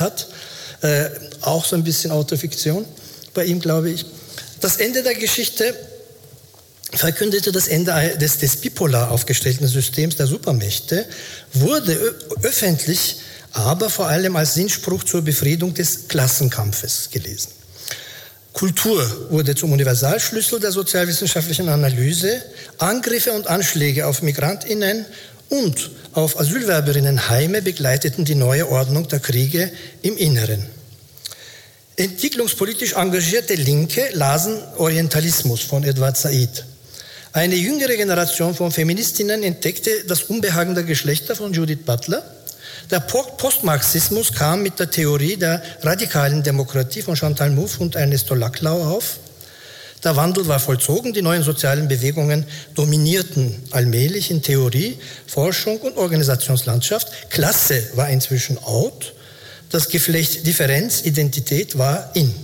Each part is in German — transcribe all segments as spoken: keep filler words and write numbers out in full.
hat. Äh, auch so ein bisschen Autofiktion bei ihm, glaube ich. Das Ende der Geschichte verkündete das Ende des, des bipolar aufgestellten Systems der Supermächte, wurde ö- öffentlich, aber vor allem als Sinnspruch zur Befriedung des Klassenkampfes gelesen. Kultur wurde zum Universalschlüssel der sozialwissenschaftlichen Analyse. Angriffe und Anschläge auf MigrantInnen und auf Asylwerberinnenheime begleiteten die neue Ordnung der Kriege im Inneren. Entwicklungspolitisch engagierte Linke lasen Orientalismus von Edward Said. Eine jüngere Generation von Feministinnen entdeckte das Unbehagen der Geschlechter von Judith Butler. Der Postmarxismus kam mit der Theorie der radikalen Demokratie von Chantal Mouffe und Ernesto Laclau auf. Der Wandel war vollzogen, die neuen sozialen Bewegungen dominierten allmählich in Theorie, Forschung und Organisationslandschaft. Klasse war inzwischen out, das Geflecht Differenz, Identität war in.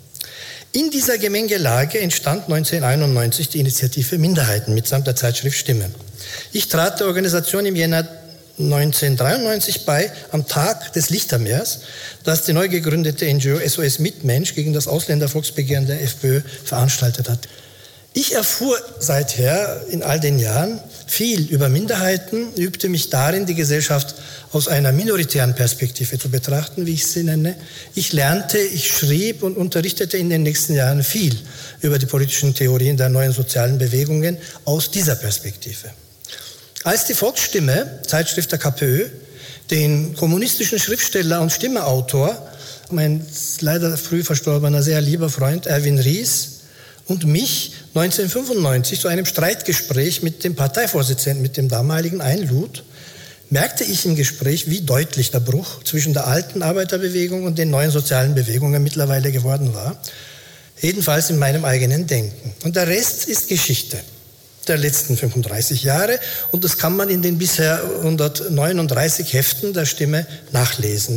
In dieser Gemengelage entstand neunzehnhunderteinundneunzig die Initiative Minderheiten mitsamt der Zeitschrift Stimme. Ich trat der Organisation im Jänner neunzehnhundertdreiundneunzig bei, am Tag des Lichtermeers, das die neu gegründete N G O S O S Mitmensch gegen das Ausländervolksbegehren der FPÖ veranstaltet hat. Ich erfuhr seither in all den Jahren viel über Minderheiten, übte mich darin, die Gesellschaft aus einer minoritären Perspektive zu betrachten, wie ich sie nenne. Ich lernte, ich schrieb und unterrichtete in den nächsten Jahren viel über die politischen Theorien der neuen sozialen Bewegungen aus dieser Perspektive. Als die Volksstimme, Zeitschrift der K P Ö, den kommunistischen Schriftsteller und Stimmeautor, mein leider früh verstorbener sehr lieber Freund Erwin Ries und mich neunzehnhundertfünfundneunzig zu einem Streitgespräch mit dem Parteivorsitzenden, mit dem damaligen einlud, merkte ich im Gespräch, wie deutlich der Bruch zwischen der alten Arbeiterbewegung und den neuen sozialen Bewegungen mittlerweile geworden war. Jedenfalls in meinem eigenen Denken. Und der Rest ist Geschichte der letzten fünfunddreißig Jahre und das kann man in den bisher hundertneununddreißig Heften der Stimme nachlesen.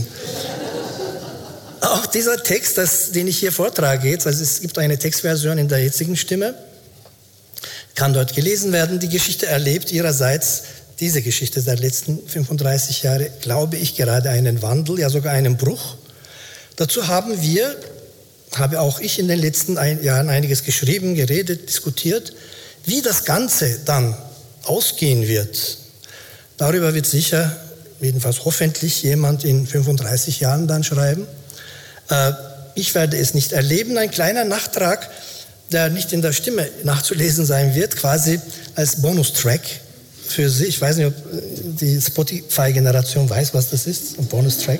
Auch dieser Text, das, den ich hier vortrage jetzt, also es gibt eine Textversion in der jetzigen Stimme, kann dort gelesen werden. Die Geschichte erlebt ihrerseits, diese Geschichte der letzten fünfunddreißig Jahre, glaube ich, gerade einen Wandel, ja sogar einen Bruch. Dazu haben wir, habe auch ich in den letzten ein, Jahren einiges geschrieben, geredet, diskutiert. Wie das Ganze dann ausgehen wird, darüber wird sicher, jedenfalls hoffentlich, jemand in fünfunddreißig Jahren dann schreiben. Äh, ich werde es nicht erleben. Ein kleiner Nachtrag, der nicht in der Stimme nachzulesen sein wird, quasi als Bonustrack für Sie. Ich weiß nicht, ob die Spotify-Generation weiß, was das ist, ein Bonustrack.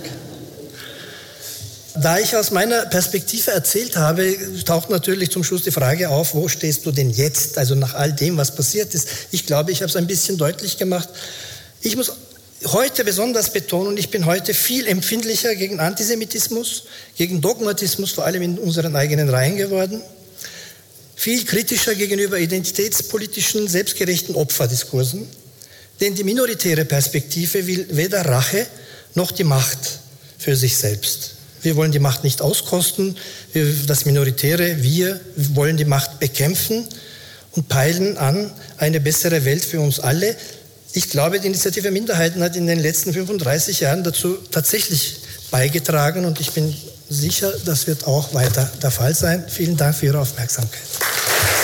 Da ich aus meiner Perspektive erzählt habe, taucht natürlich zum Schluss die Frage auf, wo stehst du denn jetzt, also nach all dem, was passiert ist. Ich glaube, ich habe es ein bisschen deutlich gemacht. Ich muss heute besonders betonen, ich bin heute viel empfindlicher gegen Antisemitismus, gegen Dogmatismus, vor allem in unseren eigenen Reihen geworden. Viel kritischer gegenüber identitätspolitischen, selbstgerechten Opferdiskursen. Denn die minoritäre Perspektive will weder Rache noch die Macht für sich selbst. Wir wollen die Macht nicht auskosten. Wir, das Minoritäre, wir wollen die Macht bekämpfen und peilen an eine bessere Welt für uns alle. Ich glaube, die Initiative Minderheiten hat in den letzten fünfunddreißig Jahren dazu tatsächlich beigetragen und ich bin sicher, das wird auch weiter der Fall sein. Vielen Dank für Ihre Aufmerksamkeit.